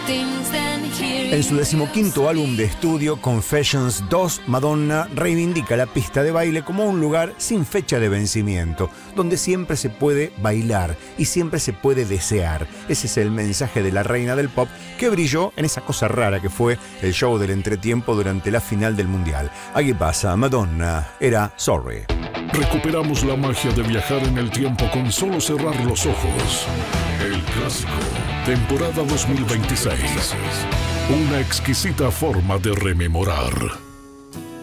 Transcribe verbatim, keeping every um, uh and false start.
En su decimoquinto álbum de estudio, Confessions dos, Madonna reivindica la pista de baile como un lugar sin fecha de vencimiento, donde siempre se puede bailar y siempre se puede desear. Ese es el mensaje de la reina del pop que brilló en esa cosa rara que fue el show del entretiempo durante la final del Mundial. Aquí pasa, Madonna era Sorry. Recuperamos la magia de viajar en el tiempo con solo cerrar los ojos. El clásico, temporada dos mil veintiséis. Una exquisita forma de rememorar.